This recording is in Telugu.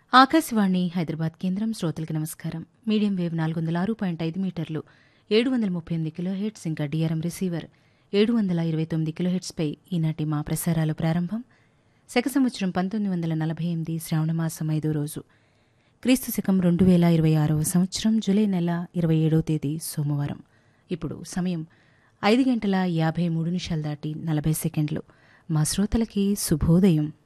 ఆకాశవాణి హైదరాబాద్ కేంద్రం. శ్రోతలకు నమస్కారం. మీడియం వేవ్ 406.5 మీటర్లు 738 కిలోహెర్ట్జ్ ఇంకా డిఆర్ఎం రిసీవర్ 729 కిలోహెర్ట్జ్పై ఈనాటి మా ప్రసారాలు ప్రారంభం. శక సంవత్సరం 1948 శ్రావణమాసం 5వ రోజు, క్రీస్తు శకం 2026వ సంవత్సరం జూలై నెల 27వ తేదీ సోమవారం. ఇప్పుడు సమయం 5 గంటల 53 నిమిషాలు దాటి 40 సెకండ్లు. మా శ్రోతలకి శుభోదయం.